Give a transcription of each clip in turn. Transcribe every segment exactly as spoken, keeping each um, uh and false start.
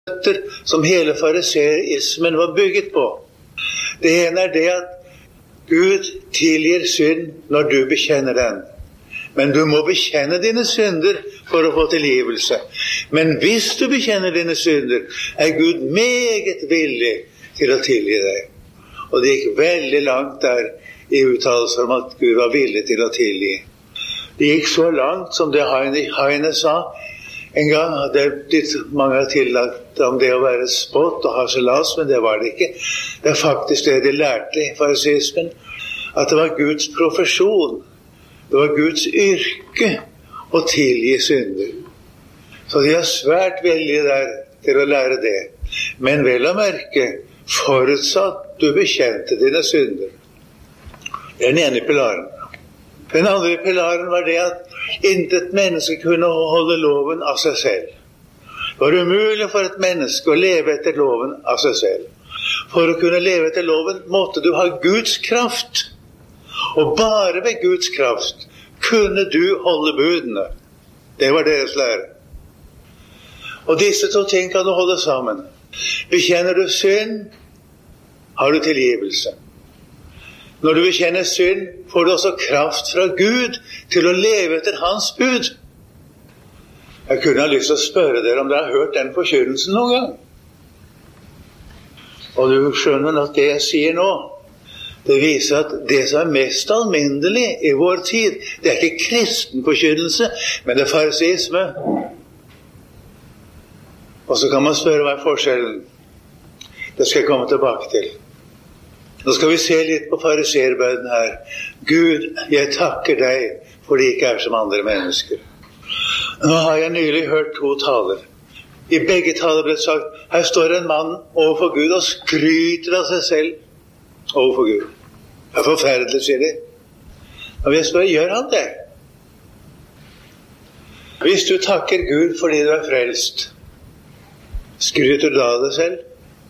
som hele fariseismen var bygget på. Det ene er det at Gud tilgir synd når du bekjenner den. Men du må bekjenne dine synder for å få tilgivelse. Men hvis du bekjenner dine synder, er Gud meget villig til å tilgi deg. Og det gikk veldig langt der i uttalelser om at Gud var villig til å tilgi. Det gikk så langt som det Heine, Heine sa. En gang hadde det mange har tillagt om det å være spott og harselas, men det var det ikke. Det er faktisk det de lærte i fariseismen, at det var Guds profesjon. Det var Guds yrke å tilgi synder. Så de er svært villige der til å lære det. Men vel å merke, forutsatt du bekjente dine synder. Det er den ene pilaren. Den andre pilaren var det at intet menneske kunne holde loven av seg selv. Det var umulig for et menneske å leve etter loven av seg selv. For å kunne leve etter loven måtte du ha Guds kraft. Og bare ved Guds kraft kunne du holde budene. Det var deres lære. Og disse to ting kan du holde sammen. Bekjenner du synd, har du tilgivelse. Når du bekjenner synd, får du også kraft fra Gud til å leve etter hans bud. Jeg kunne ha lyst til å spørre dere om dere har hørt den forkynnelsen noen gang. Og du skjønner at det jeg sier nå, det viser at det som er mest alminnelig i vår tid, det er ikke kristen forkynnelse, men det er fariseisme. Og så kan man spørre hva er forskjellen. Det skal jeg komme tilbake til. Nå skal vi se litt på fariseerbønnen her. Gud, jeg takker deg for de ikke er som andre mennesker. Nå har jeg nylig hørt to taler. I begge taler ble sagt, her står en mann overfor Gud og skryter av seg selv overfor Gud. Det er forferdelig, sier de. Og jeg spør, gjør han det? Hvis du takker Gud fordi du er frelst, skryter du av deg selv?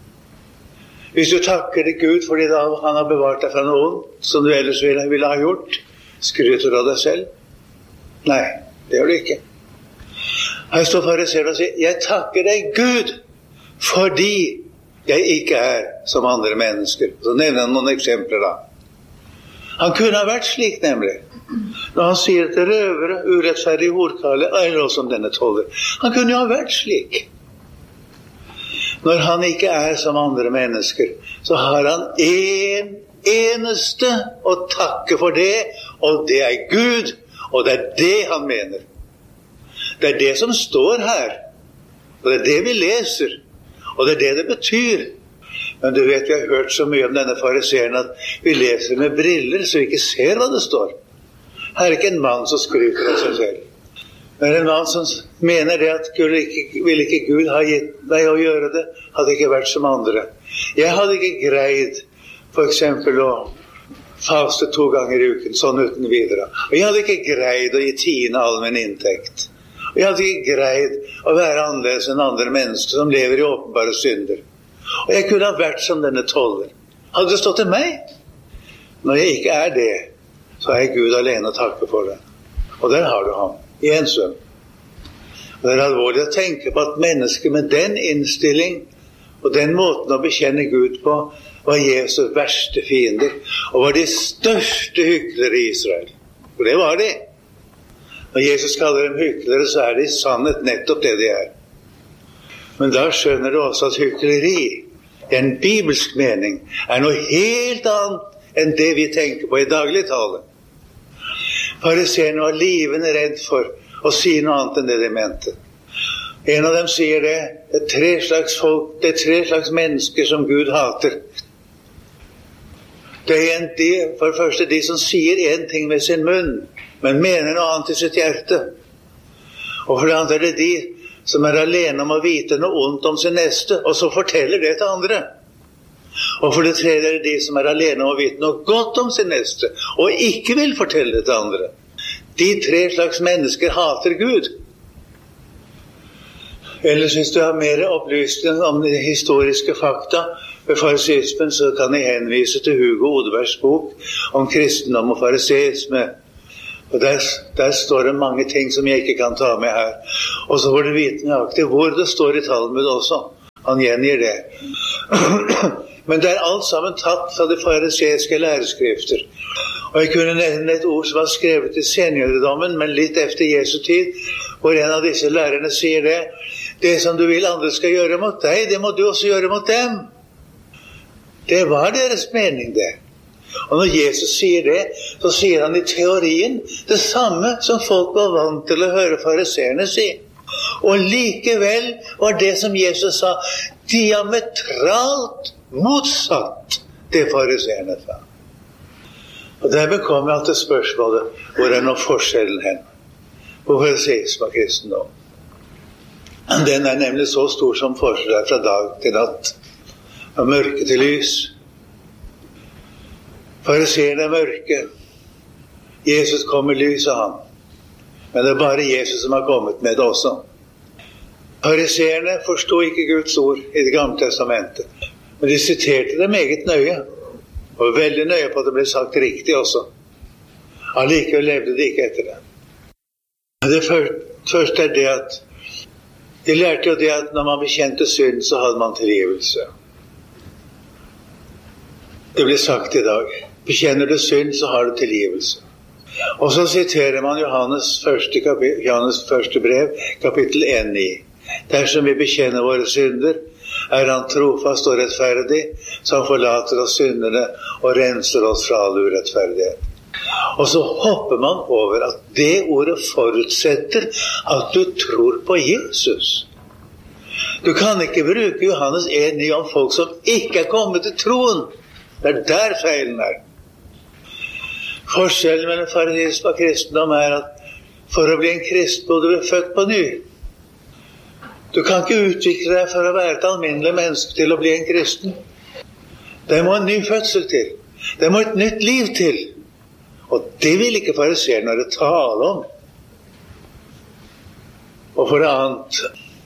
Hvis du takker Gud fordi han har bevart deg fra noe ondt som du ellers ville, ville ha gjort, skryter du av deg selv? Nei, det gjør du ikke. Her står fariseeren og sier, jeg takker deg Gud fordi jeg ikke er som andre mennesker. Så nevner han noen eksempler da. Han kunne ha vært slik nemlig. Når han sier til røvere, urettferdige horkale, eller også om denne toller. Han kunne jo ha vært slik. Når han ikke er som andre mennesker, så har han en eneste å takke for det, og det er Gud, og det er det han mener. Det er det som står her, og det er det vi leser, og det er det det betyr. Men du vet, vi har hørt så mye om denne fariseeren at vi leser med briller, så vi ikke ser hva det står. Her er ikke en mann som skryter av seg selv. Men en mann som mener det at Gud ikke, vil ikke Gud ha gitt meg å gjøre det, hadde ikke vært som andre. Jeg hadde ikke greid for eksempel å faste to ganger i uken, sånn uten videre. Og jeg hadde ikke greid å gi tiende all min inntekt. Og jeg hadde ikke greid å være annerledes enn andre mennesker som lever i åpenbare synder. Og jeg kunne ha vært som denne toller. Hadde det stått til meg? Når jeg ikke er det, så er Gud alene å takke for det. Og der har du ham. I en sønn. Og det er alvorlig å tenke på at mennesker med den innstilling og den måten å bekjenne Gud på var Jesu verste fiender og var de største hyklere i Israel. Og det var de. Når Jesus kaller dem hyklere, så er det i sannhet nettopp det de er. Men da skjønner du også at hykleri i en bibelsk mening er noe helt annet enn det vi tenker på i daglig tale. Fariseerne var livende redd for å si noe annet enn det de mente. En av dem sier det, det er tre slags folk, det er tre slags mennesker som Gud hater. Det er en, de, for det første de som sier en ting med sin munn, men mener noe annet i sitt hjerte. Og for det andre er det de som er alene om å vite noe ondt om sin neste, og så forteller det til andre. Og for det tredje er det de som er alene om å vite noe godt om sin neste, og ikke vil fortelle det til andre. De tre slags mennesker hater Gud. Ellers hvis du har mer opplysning om de historiske fakta ved fariseismen, så kan jeg henvise til Hugo Odebergs bok om kristendom og fariseisme. Og der, der står det mange ting som jeg ikke kan ta med her. Og så får du vite nøyaktig hvor det står i Talmud også. Han gjengir det. Men det er alt sammen tatt fra de fariseiske læreskrifter. Og jeg kunne nevne et ord som var skrevet i senjøredommen, men litt efter Jesu tid, hvor en av disse lærerne sier det: det som du vil andre skal gjøre mot deg, det må du også gjøre mot dem. Det var deres mening, det. Og når Jesus sier det, så sier han i teorien det samme som folk var vant til å høre fariseerne si. Og likevel var det som Jesus sa diametralt motsatt det fariseerne sa. Og dermed kommer jeg til spørsmålet: hvor er nå forskjellen hen på fariseisme og kristendom? Den er nemlig så stor som forskjellen fra dag til natt, fra mørke til lys. Fariseerne er mørke. Jesus kom i lys av ham. Men det er bare Jesus som har kommet med det også. Fariseerne forstod ikke Guds ord i det gamle testamentet, men de siterte det meget nøye, og veldig nøye på at det ble sagt riktig også. Allikevel levde de ikke etter det. Det første er det at de lærte jo det at når man bekjente synd, så hadde man tilgivelse. Det blir sagt i dag: bekjenner du synd, så har du tilgivelse. Og så siterer man Johannes første, kapit- Johannes første brev, kapittel en ni. Dersom vi bekjenner våre synder, er han trofast og rettferdig, som forlater oss syndene og renser oss fra all urettferdighet. Og så hopper man over at det ordet forutsetter at du tror på Jesus. Du kan ikke bruke Johannes en ni om folk som ikke er kommet til troen. Det er der feilen er. Forskjellen mellom farisisme og kristendom er at for å bli en kristen må du bli født på ny. Du kan ikke utvikle deg for å være et alminnelig menneske til å bli en kristen. Det må en ny fødsel til. Det må et nytt liv til. Og det vil ikke fariseerne tale om. Og for det annet,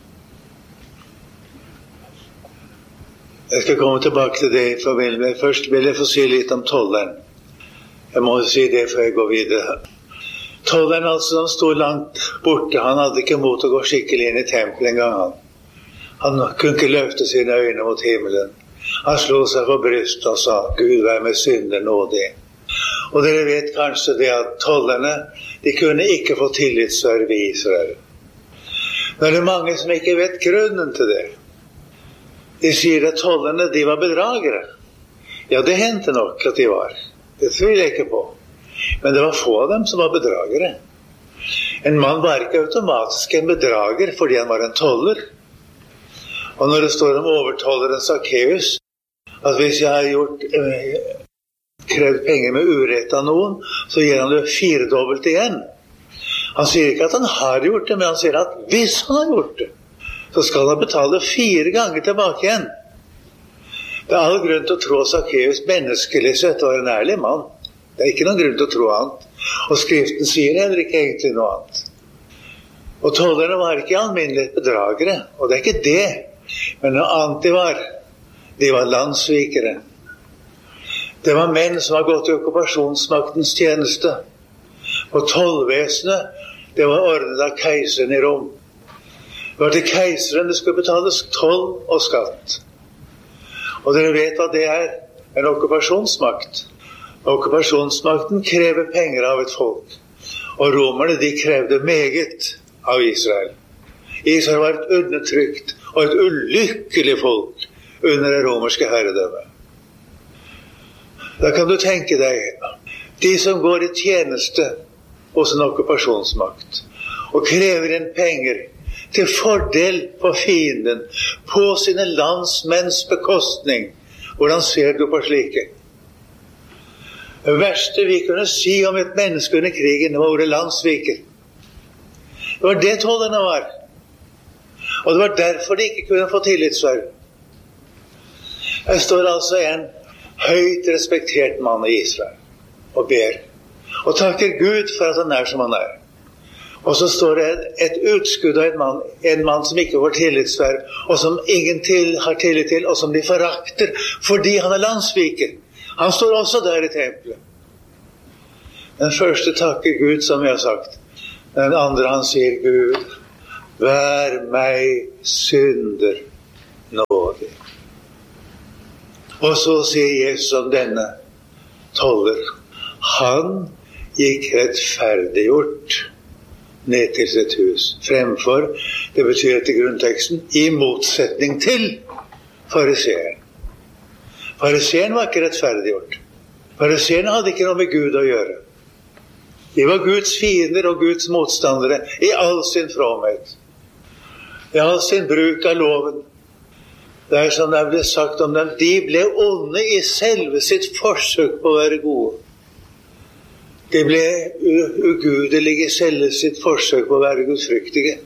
jeg skal komme tilbake til det i forbindelse med, først vil jeg få si litt om tolleren. Jeg må si det før jeg går videre. Tolleren altså, han stod langt borte. Han hadde ikke mot å gå skikkelig inn i tempelet en gang. Han, han kunne ikke løfte sine øyne mot himmelen. Han slo seg på brystet og sa: Gud, vær med synder nådig. Og dere vet kanskje det at tollerne, de kunne ikke få tillitsverv i Israel. Men det er mange som ikke vet grunnen til det. De sier at tollerne, de var bedragere. Ja, det hendte nok at de var. Det tviler jeg ikke på. Men det var få av dem som var bedragere. En mann var ikke automatisk en bedrager fordi han var en toller. Og når det står om overtolleren Zacchaeus, at hvis jeg har gjort, eh, krevd penger med urett av noen, så gir han det firedobbelt igjen. Han sier ikke at han har gjort det, men han sier at hvis han har gjort det, så skal han betale fire ganger tilbake igjen. Det er all grunn til å tro Zacchaeus menneskelig sett var en ærlig mann. Det er ikke noen grunn til å tro annet. Og Skriften sier heller ikke egentlig noe annet. Og tollerne var ikke alminnelige bedragere, og det er ikke det. Men noe annet de var. De var landsvikere. Det var menn som var gått i okkupasjonsmaktens tjeneste. Og tollvesenet, det var ordnet av keiseren i Rom. Det var til keiseren det skulle betales toll og skatt. Og dere vet hva det er, en okkupasjonsmakt. Okkupasjonsmakten krever penger av et folk. Og romerne, de krevde meget av Israel. Israel var et undertrykt og et ulykkelig folk under det romerske herredømme. Da kan du tenke deg, de som går i tjeneste hos en okkupasjonsmakt og krever inn penger til fordel for fienden på sine landsmenns bekostning, hvordan ser du på slike? Det verste vi kunne si om et menneske under krigen var ordet landsviker. Det var det tollerne var. Og det var derfor de ikke kunne få tillitsverv. Her står altså en høyt respektert mann i Israel og ber. Og takker Gud for at han er som han er. Og så står det et utskudd av en mann, en mann som ikke får tillitsverv, og som ingen til har tillit til, og som de forakter fordi han er landsviker. Han står også der i tempelet. Den første takker Gud, som jeg har sagt. Den andre han sier: Gud, vær meg synder nådig. Og så sier Jesus om denne toller. Han gikk rettferdiggjort ned til sitt hus. Fremfor, det betyr etter grunnteksten, i motsetning til fariseeren. Fariseeren var ikke rettferdiggjort. Fariseeren hadde ikke noe med Gud å gjøre. De var Guds fiender og Guds motstandere i all sin fromhet. I all sin bruk av loven. Det er som det ble sagt om dem, de ble onde i selve sitt forsøk på å være gode. De ble ugudelige i selve sitt forsøk på å være gudfryktige.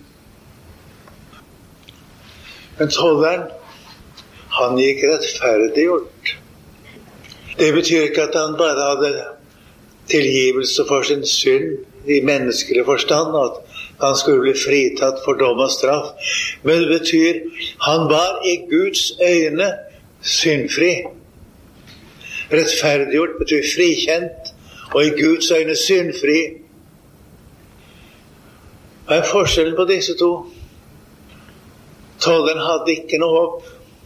Men tolleren, han gikk rettferdiggjort. Det betyr ikke at han bare hadde tilgivelse for sin synd i menneskelig forstand, at han skulle bli fritatt for dom og straff. Men det betyr, han var i Guds øyne syndfri. Rettferdiggjort betyr frikjent, og i Guds øyne syndfri. Hva er forskjellen på disse to? Tolleren hadde ikke noe håp.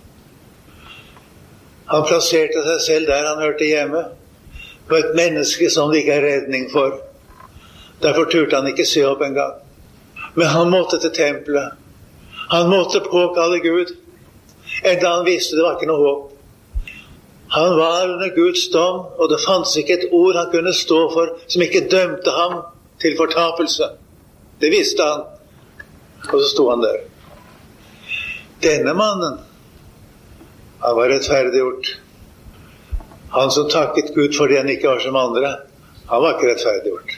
Han plasserte seg selv der han hørte hjemme, på et menneske som det ikke er redning for. Derfor turte han ikke se opp en gang. Men han måtte til tempelet. Han måtte påkalle Gud, enda han visste det var ikke noe håp. Han var under Guds dom, og det fantes ikke et ord han kunne stå for som ikke dømte ham til fortapelse. Det visste han. Og så sto han der. Denne mannen, han var rettferdiggjort. Han som takket Gud fordi han ikke var som andre, han var ikke rettferdiggjort.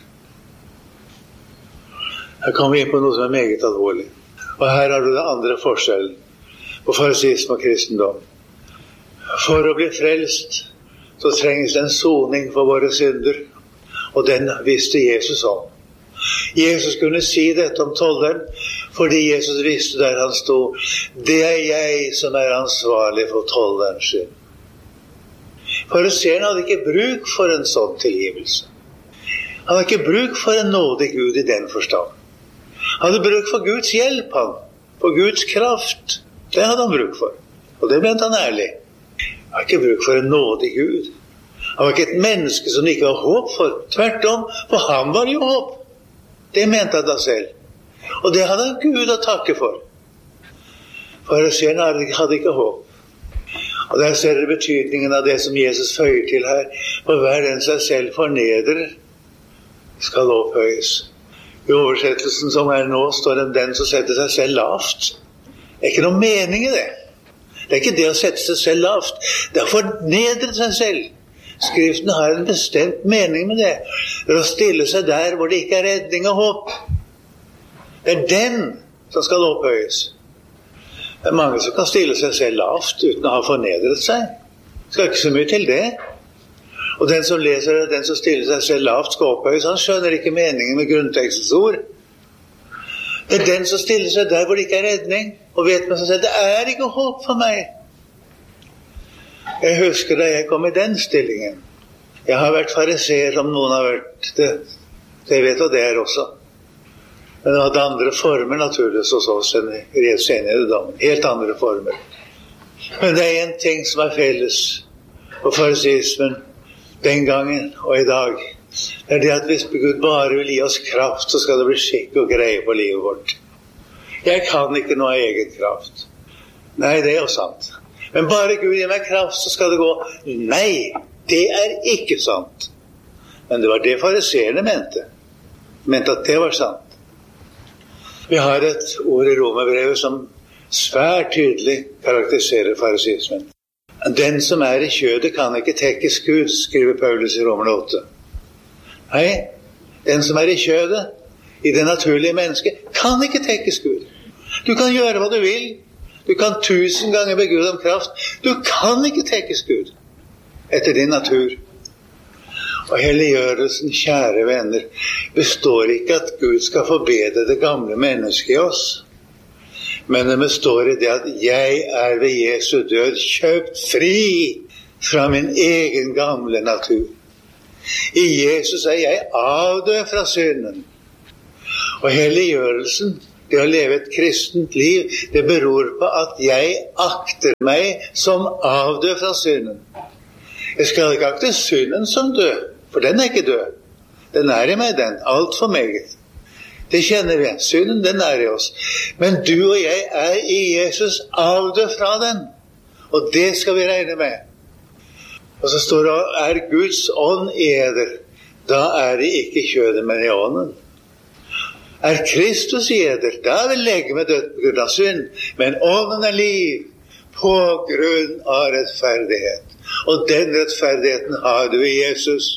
Her kommer vi inn på noe som er meget alvorlig. Og her har du den andre forskjellen på farisisme og kristendom. For å bli frelst, så trengs det en soning for våre synder. Og den visste Jesus om. Jesus kunne si dette om tolleren, fordi Jesus visste der han stod, det er jeg som er ansvarlig for tollerens synd. Fariseeren hadde ikke bruk for en sånn tilgivelse. Han hadde ikke bruk for en nådig Gud i den forstand. Han hadde bruk for Guds hjelp, han. For Guds kraft. Det hadde han bruk for. Og det mente han ærlig. Han hadde ikke bruk for en nådig Gud. Han var ikke et menneske som ikke var håp for. Tvert om, for han var jo håp. Det mente han da selv. Og det hadde han Gud å takke for. Fariseeren hadde ikke håp. Og der ser dere betydningen av det som Jesus føyer til her. For hver den seg selv fornedrer, skal opphøyes. I oversettelsen som er nå, står det den som setter seg selv lavt. Det er ikke noe mening i det. Det er ikke det å sette seg selv lavt. Det er å fornedre seg selv. Skriften har en bestemt mening med det. Det er å stille seg der hvor det ikke er redning og håp. Det er den som skal opphøyes. Det er mange som kan stille seg selv lavt uten å ha fornedret seg. Det skal ikke så mye til det. Og den som leser det, den som stiller seg selv lavt skal opphøyes, han skjønner ikke meningen med grunntekstens ord. Det er den som stiller seg der hvor det ikke er redning, og vet med seg selv, det er ikke håp for meg. Jeg husker da jeg kom i den stillingen. Jeg har vært fariseer som noen har vært det. Det vet jeg det er også. Men det hadde andre former naturligvis hos oss enn i senere dagen. Helt andre former. Men det er en ting som er felles på farisismen den gangen og i dag. Det er det at hvis Gud bare vil gi oss kraft, så skal det bli skikk og greie på livet vårt. Jeg kan ikke noe av egen kraft. Nei, det er jo sant. Men bare Gud gir meg kraft, så skal det gå. Nei, det er ikke sant. Men det var det fariseerne mente. Mente at det var sant. Vi har et ord i Romerbrevet som svært tydelig karakteriserer farisismen. Den som er i kjødet kan ikke tekkes Gud, skriver Paulus i Romerne åtte. Nei, den som er i kjødet, i det naturlige mennesket, kan ikke tekkes Gud. Du kan gjøre hva du vil. Du kan tusen ganger be Gud om kraft. Du kan ikke tekkes Gud etter din natur. Og helliggjørelsen, kjære venner, består ikke at Gud skal forbedre det gamle mennesket i oss. Men det består i det at jeg er ved Jesu død kjøpt fri fra min egen gamle natur. I Jesus er jeg avdød fra synden. Og helliggjørelsen det å leve et kristent liv, det beror på at jeg akter meg som avdød fra synden. Jeg skal ikke akte synden som død, for den er ikke død. Den er i meg, den, alt for meget. Det kjenner vi, synden den er i oss. Men du og jeg er i Jesus avdød fra den, og det skal vi regne med. Og så står det, er Guds ånd i eder, da er det ikke kjødet, men i ånden. Er Kristus i eder, da er vi legemet dødt på grunn av synd, men ånden er liv på grunn av rettferdighet. Og den rettferdigheten har du i Jesus.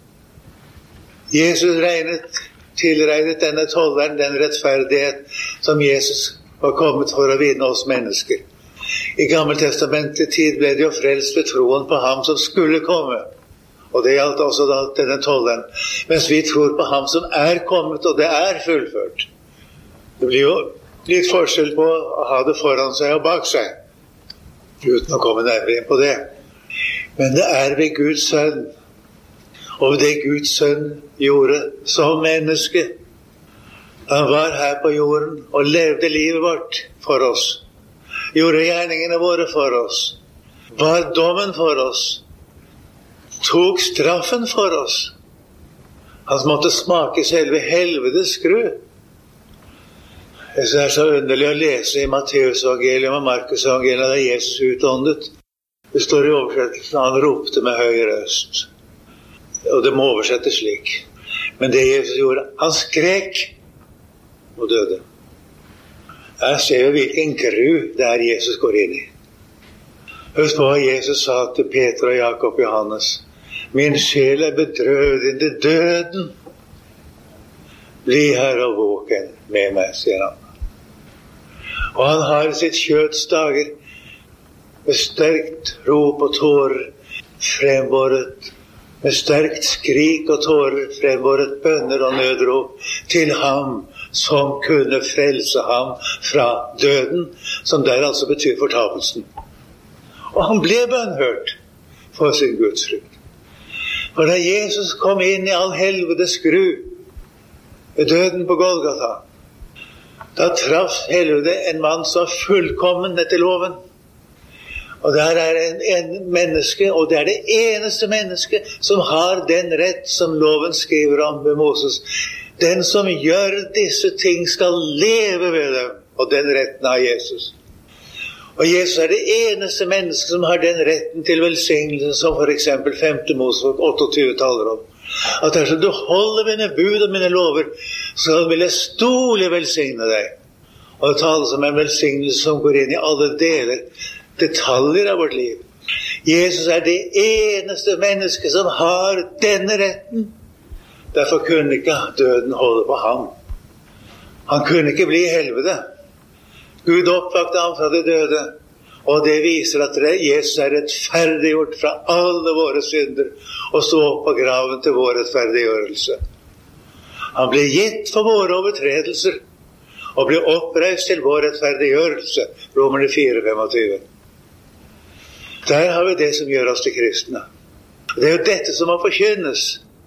Jesus regnet, tilregnet denne tolleren den rettferdighet som Jesus var kommet for å vinne oss mennesker. I Gammeltestamentet tid ble det jo frelst ved troen på ham som skulle komme. Og det gjaldt også da denne tolleren. Mens vi tror på ham som er kommet, og det er fullført. Det blir jo litt forskjell på å ha det foran seg og bak seg, uten å komme nærmere inn på det. Men det er ved Guds sønn, og det Guds sønn gjorde som menneske. Han var her på jorden og levde livet vårt for oss. Gjorde gjerningene våre for oss. Var dommen for oss. Tok straffen for oss. Han måtte smake selve helvetes skru. Det er så underlig å lese i Matteus-evangeliet og Markus-evangeliet da Jesus utåndet. Det står i oversettelsen, han ropte med høy røst. Og det må oversettes slik. Men det Jesus gjorde, han skrek og døde. Jeg ser jo hvilken gru det er Jesus går inn i. Husk på hva Jesus sa til Peter og Jakob og Johannes. Min sjel er bedrøvet inn til døden. Bli her og våken med meg, sier han. Og han har i sitt kjøds dager med sterkt rop og tårer frembåret, med sterkt skrik og tårer frembåret bønner og nødrop til ham som kunne frelse ham fra døden, som der altså betyr fortapelsen. Og han ble bønnhørt for sin gudsfrykt. For da Jesus kom inn i all helvetes skru ved døden på Golgata, da traff helvete en mann som var fullkommen etter loven. Og der er en, en menneske, og det er det eneste menneske som har den rett som loven skriver om ved Moses. Den som gjør disse ting skal leve ved dem, og den retten har Jesus. Og Jesus er det eneste menneske som har den retten til velsignelse, som for eksempel femte Mosebok otteogtyve taler om. At dersom du holder mine bud og mine lover, så vil jeg storlig velsigne deg. Og det tales om en velsignelse som går inn i alle deler, detaljer av vårt liv. Jesus er det eneste menneske som har denne retten. Derfor kunne ikke døden holde på ham. Han kunne ikke bli i helvete. Gud oppvakte ham fra de døde, og det viser at Jesus er rettferdiggjort fra alle våre synder, og stod opp på graven til vår rettferdiggjørelse. Han ble gitt for våre overtredelser, og ble oppreist til vår rettferdiggjørelse, Romerne fire femogtyve. Der har vi det som gjør oss til kristne. Det er jo dette som må forkynnes.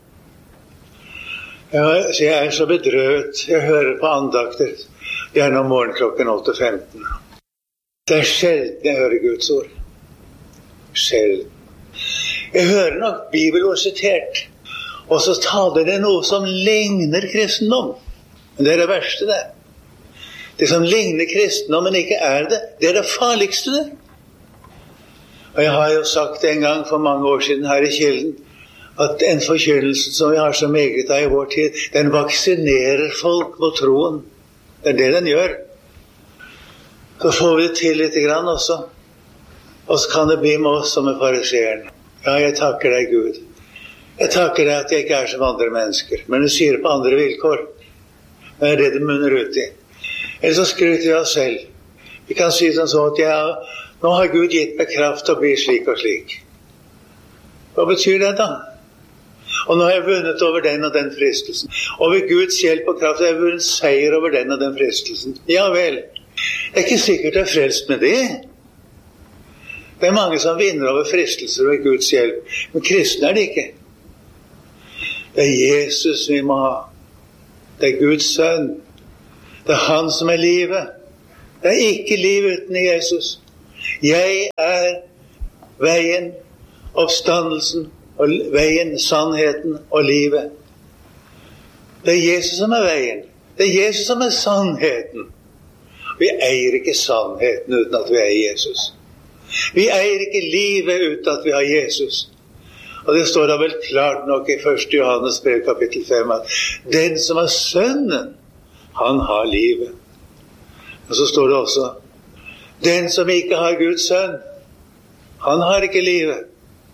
Jeg er så bedrøvet, jeg hører på andakter, gjerne om morgen klokken åtte femten. Det er sjelden jeg hører Guds ord. Sjelden. Jeg hører nok Bibelord sitert, og så taler det noe som ligner kristendom. Men det er det verste det. Det som ligner kristendom, men ikke er det, det er det farligste det. Og jeg har jo sagt en gang for mange år siden her i Kilden, at en forkynnelse som vi har så meget av i vår tid, den vaksinerer folk mot troen. Det er det den gjør. Så får vi det til litt grann også. Og så kan det bli med oss som er fariseeren. Ja, jeg takker deg, Gud. Jeg takker deg at jeg ikke er som andre mennesker. Men du sier det på andre vilkår. Det er det du munner ut i. Eller så skryter vi oss selv. Vi kan si sånn så at ja, nå har Gud gitt meg kraft til å bli slik og slik. Hva betyr det da? Og nå har jeg vunnet over den og den fristelsen. Og ved Guds hjelp og kraft har jeg vunnet seier over den og den fristelsen. Ja vel, det er ikke sikkert jeg er frelst med det. Det er mange som vinner over fristelser ved Guds hjelp, men kristne er det ikke. Det er Jesus vi må ha. Det er Guds sønn. Det er han som er livet. Det er ikke liv uten Jesus. Jeg er veien, oppstandelsen, og veien, sannheten og livet. Det er Jesus som er veien. Det er Jesus som er sannheten. Vi eier ikke sannheten uten at vi er Jesus. Vi eier ikke livet uten at vi har Jesus. Og det står da vel klart nok i første Johannes brev kapittel fem at den som er sønnen, han har livet. Og så står det også, den som ikke har Guds sønn, han har ikke livet.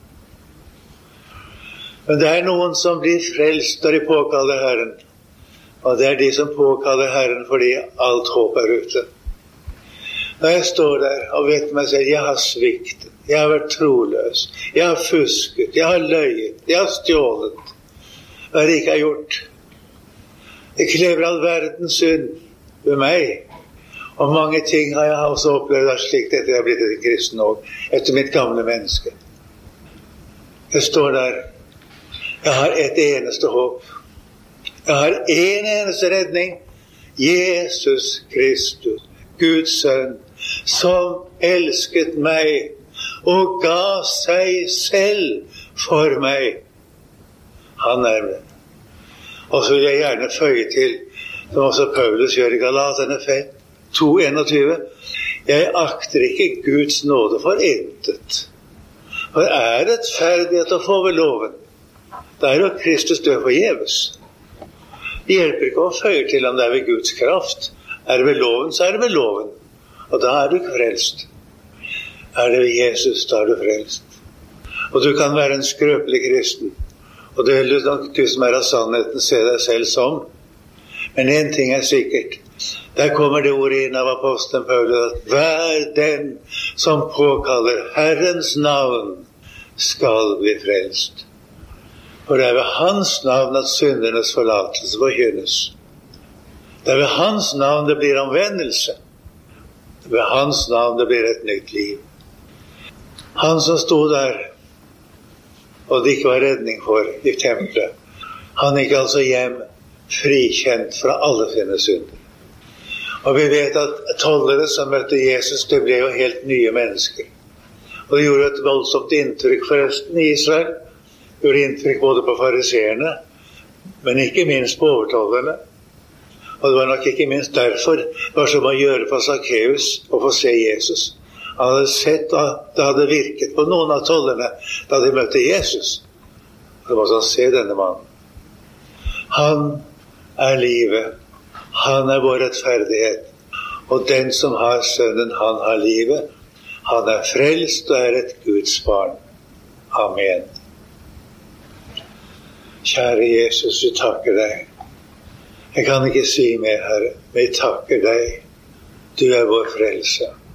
Men det er noen som blir frelst når de påkaller Herren. Og det er de som påkaller Herren fordi alt håp er ute. Når jeg står der og vet meg selv, jeg har sviktet, jeg har vært troløs, jeg har fusket, jeg har løyet, jeg har stjålet. Hva er det ikke har gjort? Det krever all verdens synd ved meg. Og mange ting har jeg også opplevd av slikt etter jeg har blitt en kristen og etter mitt gamle menneske. Jeg står der. Jeg har et eneste håp. Jeg har en eneste redning. Jesus Kristus, Guds sønn, som elsket meg og ga seg selv for meg. Han er med. Og så vil jeg gjerne føye til, som også Paulus gjør i Galaterne to enogtyve, jeg akter ikke Guds nåde for intet. For er rettferdighet å få ved loven, da er jo Kristus død forgjeves. Det hjelper ikke å føye til om det er ved Guds kraft. Er det ved loven, så er det ved loven. Og da er du ikke frelst. Er det ved Jesus, da er du frelst. Og du kan være en skrøpelig kristen. Og det vil nok du som er av sannheten se deg selv som. Men en ting er sikkert. Der kommer det ordet inn av apostelen Paulus at hver den som påkaller Herrens navn skal bli frelst. For det er ved hans navn at syndernes forlatelse forkynnes. Det er ved hans navn det blir omvendelse. Det er ved hans navn det blir et nytt liv. Han som stod der og det ikke var redning for i tempelet, han gikk altså hjem frikjent fra alle sine synder. Og vi vet at tollere som møtte Jesus, det ble jo helt nye mennesker. Og det gjorde et voldsomt inntrykk forresten i Israel. Det gjorde inntrykk både på fariseerne, men ikke minst på overtollerne. Og det var nok ikke minst derfor det var som å gjøre på Zacchaeus og få se Jesus. Han hadde sett at det hadde virket på noen av tollerne da de møtte Jesus. Det var sånn, se denne mannen. Han er livet. Han er vår rettferdighet. Og den som har sønnen, han har livet. Han er frelst og er et Guds barn. Amen. Kjære Jesus, vi takker deg. Jeg kan ikke si mer, Herre. Vi takker deg. Du er vår frelse.